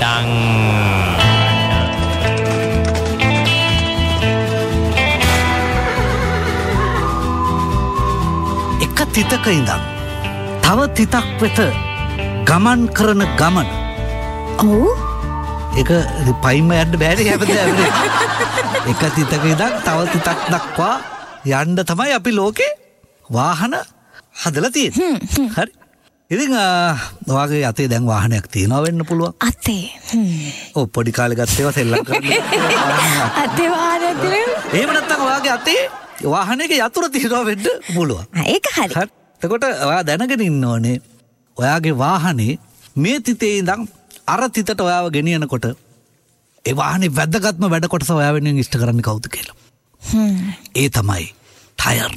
පටන් එක තිතක ඉඳන් තව තිතක් වෙත ගමන් කරන ගමන. ඔව්. ඒක පයින්ම යන්න බෑනේ හැබැයි. එක තිතක ඉඳන් තව තිතක් දක්වා යන්න තමයි අපි ලෝකේ වාහන හදලා තියෙන්නේ. හරි. ඉතින් ඔයාගේ අතේ දැන් වාහනයක් තියෙනවා වෙන්න පුළුවන්. අතේ. ඔව් පොඩි කාලේ ගත්තේවා සෙල්ලම් කරන්න. අතේ වාහනයක් තියෙනවා. එහෙම නැත්නම් ඔයාගේ අතේ වාහනයක යතුරු තියෙනවා වෙන්න පුළුවන්. ඒක හරි. හරි. එතකොට ඔයා දැනගෙන ඉන්න ඕනේ ඔයාගේ වාහනේ මේ තිතේ ඉඳන් අර තිතට ඔයාව ගෙනියනකොට ඒ වාහනේ වැදගත්ම වැඩ කොටස ඔයා වෙනුවෙන් ඉෂ්ට කරන්නේ කවුද කියලා. ඒ තමයි ටයර්.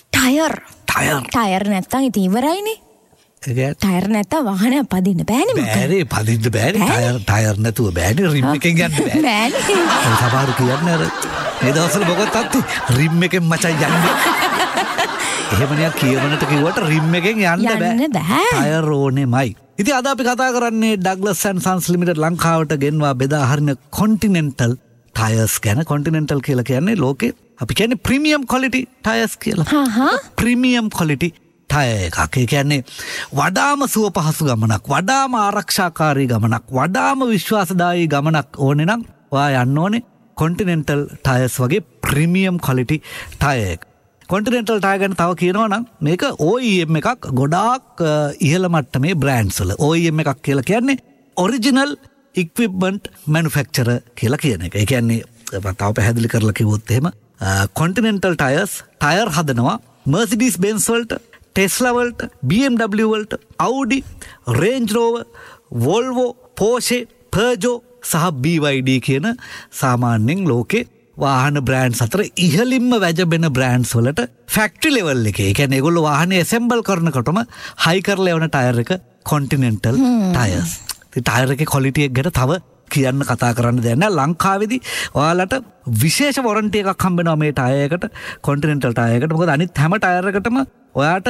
ටයර් නැත්තම් ඉතින් ඉවරයිනේ. ටයර් නැත්තම් වාහනය පදින්න බෑනේ මොකද? බෑනේ පදින්න බෑනේ. ටයර් නැතුව බෑනේ රිම් එකෙන් යන්න බෑනේ. සමහර කියන්නේ අර මේ දවස්වල මොකක්ද අත්ති රිම් එකෙන් මචං යන්නේ. එහෙමනේ කියවනට කිව්වට රිම් එකෙන් යන්න බෑ. ටයර් ඕනේමයි. ඉතින් අද අපි කතා කරන්නේ ඩග්ලස් ඇන්ඩ් සන්ස් ලිමිටඩ් ලංකාවට ගෙන්වා බෙදා හරින කොන්ටිනෙන්ටල් ටයර්ස් ගැන. කොන්ටිනෙන්ටල් කියලා කියන්නේ ලෝකේ අපි කියන්නේ ප්‍රීමියම් ක්වොලිටි ටයර්ස් කියලා. ප්‍රීමියම් ක්වොලිටි ටයර් එකක්. ඒ කියන්නේ වඩාම සුව පහසු ගමනක්, වඩාම ආරක්ෂාකාරී ගමනක්, වඩාම විශ්වාසදායී ගමනක් ඕනේ නම් ඔයා යන්න ඕනේ කොන්ටිනෙන්ටල් ටයර්ස් වගේ ප්‍රීමියම් ක්වොලිටි ටයර් එක. කොන්ටිනෙන්ටල් ටයර් ගැන තව කියනවා නම් මේක OEM එකක් ගොඩාක් ඉහළ මට්ටමේ බ්‍රෑන්ඩ්ස් වල. OEM එකක් කියලා කියන්නේ ඔරිජිනල් ඉක්විප්මන්ට් මැනුෆැක්චරර් කියලා කියන එක. ඒ කියන්නේ තව පැහැදිලි කරලා කිව්වොත් එහෙම කොන්ටිනෙන්ටල් ටයර්ස් ටයර් හදනවා Mercedes Benz වලට, Tesla වලට, BMW වලට, Audi, Range Rover, Volvo, Porsche, Peugeot සහ BYD කියන සාමාන්‍යයෙන් ලෝකේ වාහන බ්‍රෑන්ඩ්ස් අතර ඉහළින්ම වැජබෙන බ්‍රෑන්ඩ්ස් වලට ෆැක්ටරි ලෙවල් එකේ. ඒ කියන්නේ ඒගොල්ලෝ වාහනේ ඇසෙම්බල් කරනකොටම හයි කරලා යවන ටයර් එක කොන්ටිනෙන්ටල් ටයර්ස්. ඉතින් ටයර් එකේ ක්වොලිටි එක ගැන තව කියන්න කතා කරන්න දෙයක් නෑ. ලංකාවේදී ඔයාලට විශේෂ වොරන්ටි එකක් හම්බ වෙනවා මේ ටයර් එකට, කොන්ටිනෙන්ටල් ටයර් එකට. මොකද අනිත් හැම ටයර් එකටම ඔයාට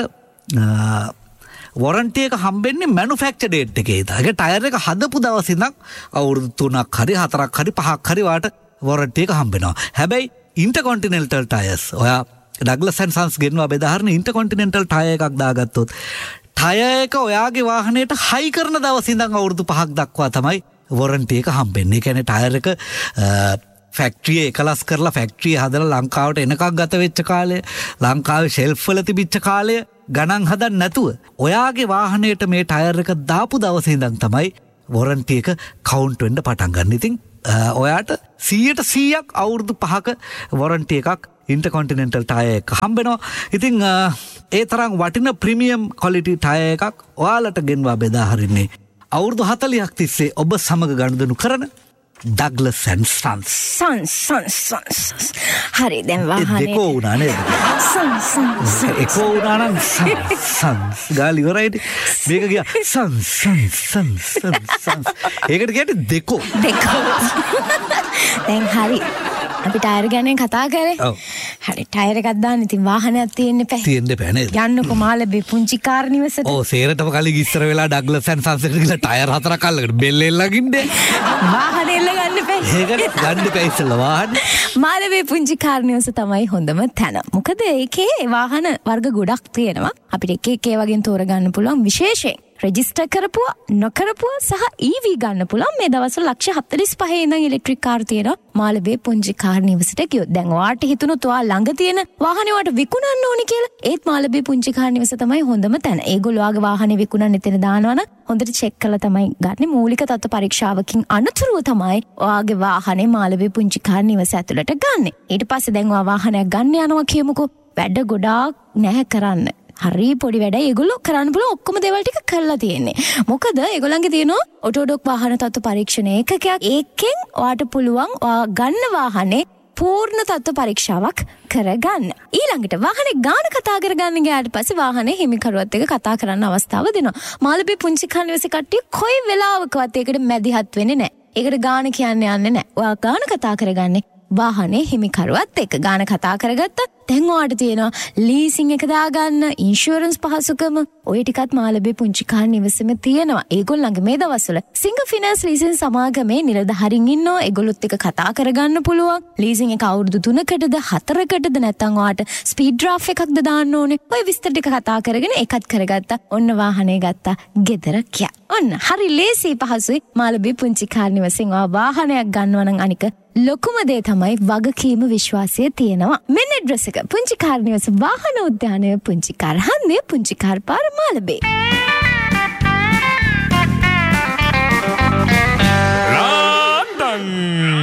වොරන්ටි එක හම්බෙන්නේ මැනුෆැක්චර් ඩේට් එකේ ඉඳන්. ඒක ටයර් එක හදපු දවසේ ඉඳන් අවුරුදු 3ක් හරි 4ක් හරි 5ක් හරි ඔයාට වොරන්ටි එක හම්බෙනවා. හැබැයි ඉන්ටර්කොන්ටිනෙන්ටල් ටයර්ස් ඔයා ඩග්ලස් ඇන්ඩ් සන්ස් ගෙන්වා බෙදාහරින ඉන්ටර්කොන්ටිනෙන්ටල් ටයර් එකක් දාගත්තොත් ටයර් එක ඔයාගේ වාහනයට හයි කරන දවසේ ඉඳන් අවුරුදු 5ක් දක්වා තමයි වොරන්ටි එක හම්බෙන්නේ. ඒ කියන්නේ ටයර් එක ෆැක්ටරියේ එකලස් කරලා ෆැක්ටරිය හදලා ලංකාවට එනකක් ගත වෙච්ච කාලය, ලංකාවේ ෂෙල්ෆ් වල තිබිච්ච කාලය ගණන් හදන්න නැතුව ඔයාගේ වාහනයට මේ ටයර් එක දාපු දවසේ ඉඳන් තමයි වොරන්ටි එක කවුන්ට් වෙන්න පටන් ගන්න. ඉතින් ඔයාට 100% අවුරුදු 5ක වොරන්ටි එකක් ඉන්ටර්කොන්ටිනෙන්ටල් ටයර් එක හම්බෙනවා. ඉතින් ඒ තරම් වටින ප්‍රීමියම් ක්වොලිටි ටයර් එකක් ඔයාලට ගෙන්වා බෙදා හරින්නේ අවුරුදු 40ක් තිස්සේ ඔබ සමග ගනුදෙනු කරන ඩග්ලස් ඇන්ඩ් සන්ස්. හරි දැන් වාහනේ දෙකෝ වුණා නේද? එකෝ වුණා නම් සන්ස් ගාලි ඉවරයිද? මේක ගියා සන්ස්. ඒකට කියන්නේ දෙකෝ. දැන් හරි. අපි ටයර් ගැන කතා කරේ. ඔව්. හරි ටයර් එකක් දාන්න ඉතින් වාහනයක් තියෙන්න බෑ නේද? යන්නකො මාළේ පුංචි කාර් නිවසට. ඔව් සේරටම කලින් ඉස්සර වෙලා ඩග්ලස් ඇන්ඩ් සන්ස් එකට ගිහලා ටයර් 4ක් අල්ලගෙන බෙල් එල්ලගින්නේ. වාහනේ එල්ලගන්න බෑ. ඒකට ගන්න බෑ ඉස්සෙල්ලා වාහනේ. මාළේ පුංචි කාර් නිවස තමයි හොඳම තැන. මොකද ඒකේ වාහන වර්ග ගොඩක් තියෙනවා. අපිට එක වගේ තෝරගන්න පුළුවන් විශේෂයෙන්. රෙජිස්ටර් කරපුවා නොකරපුවා සහ EV ගන්න පුළුවන්. මේ දවස්වල ලක්ෂ 45 ඉඳන් ඉලෙක්ට්‍රික් කාර් තියෙනවා මාළඹේ පුංචි කාර් නිවසට ගියොත්. දැන් ඔයාට හිතුනොත් ඔයා ළඟ තියෙන වාහනේ ඔයාට විකුණන්න ඕනි කියලා. ඒත් මාළඹේ පුංචි කාර් නිවස තමයි හොඳම තැන. ඒගොල්ලෝ ඔයාගේ වාහනේ විකුණන්න එතන දානවනම් හොඳට චෙක් කරලා තමයි ගන්න. මූලික තත්ත්ව පරීක්ෂාවකින් අනතුරුව තමයි ඔයාගේ වාහනේ මාළඹේ පුංචි කාර් නිවස ඇතුළට ගන්න. ඊට පස්සේ දැන් ඔයා වාහනයක් ගන්න යනවා කියමුකෝ. වැඩ ගොඩාක් නැහැ කරන්න. හරි පොඩි වැඩ ඒගොල්ලෝ කරන්න පුළුවන් ඔක්කොම දේවල් ටික කරලා තියෙන්නේ. මොකද ඒගොල්ලන්ගේ තියෙනවා ඔටෝඩොක් වාහන තත්ත්ව පරීක්ෂණ ඒකකයක්. ඒකෙන් ඔයාට පුළුවන් ඔයා ගන්න වාහනේ පූර්ණ තත්ත්ව පරීක්ෂාවක් කරගන්න. ඊළඟට වාහනේ ගාන කතා කරගන්න ගියාට පස්සේ වාහනේ හිමිකරුවත් එක්ක කතා කරන්න අවස්ථාව දෙනවා. මාළඹේ පුංචි කාර් නිවසේ කට්ටිය කොයි වෙලාවකවත් ඒකට මැදිහත් වෙන්නේ නැහැ. ඒකට ගාන කියන්න යන්නේ නැහැ. ඔයා ගාන කතා කරගන්නේ වාහනේ හිමිකරුවත් එක්ක. ගාන කතා කරගත්තා දැන් ඔයාට තියෙනවා ලීසින් එක දාගන්න, ඉන්ෂුරන්ස් පහසුකම, ඔය ටිකත් මාළඹේ පුංචි කාර් නිවසේම තියෙනවා. ඒගොල්ලන්ගේ මේ දවස්වල සිංග ෆිනන්ස් ලීසින් සමාගමේ නිලධාරීන් ඉන්නවා. ඒගොල්ලොත් එක්ක කතා කරගන්න පුළුවන්. ලීසින් එක අවුරුදු 3කටද 4කටද නැත්නම් ඔයාට ස්පීඩ් ඩ්‍රාෆ්ට් එකක්ද දාන්න ඕනේ. ඔය විස්තර ටික කතා කරගෙන එකත් කරගත්තා. ඔන්න වාහනේ ගත්තා. ගෙදර ගියා. ඔන්න හරි ලේසි පහසුයි. මාළඹේ පුංචි කාර් නිවසෙන් ඔයා වාහනයක් ගන්නවා නම් අනික ලොකුම දේ තමයි වගකීම විශ්වාසය තියෙනවා. මෙන්න ඇඩ්‍රස් එක. පුංචි කාර් නිවස වාහන උද්‍යානය, පුංචි කාර් හන්දිය, පුංචි කාර් පාර මාළඹේ. රාතන්